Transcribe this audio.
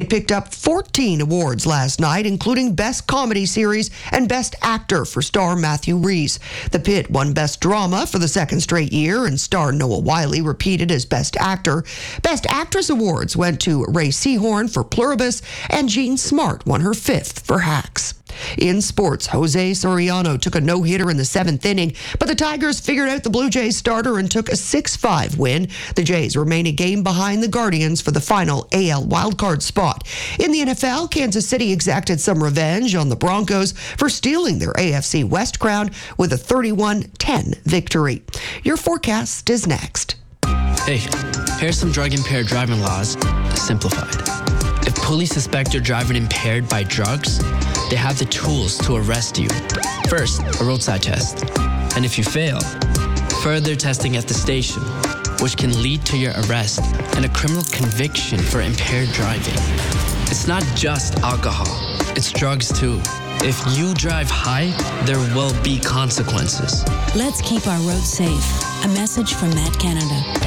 It picked up 14 awards last night, including Best Comedy Series and Best Actor for star Matthew Rhys. The Pit won Best Drama for the second straight year, and star Noah Wyle repeated as Best Actor. Best Actress awards went to Ray Seahorn for Pluribus, and Jean Smart won her 5th for Hacks. In sports, Jose Soriano took a no-hitter in the 7th inning, but the Tigers figured out the Blue Jays starter and took a 6-5 win. The Jays remain a game behind the Guardians for the final AL wildcard spot. In the NFL, Kansas City exacted some revenge on the Broncos for stealing their AFC West crown with a 31-10 victory. Your forecast is next. Hey, here's some drug-impaired driving laws, simplified. If police suspect you're driving impaired by drugs, they have the tools to arrest you. First, a roadside test. And if you fail, further testing at the station, which can lead to your arrest and a criminal conviction for impaired driving. It's not just alcohol, it's drugs too. If you drive high, there will be consequences. Let's keep our roads safe. A message from Matt Canada.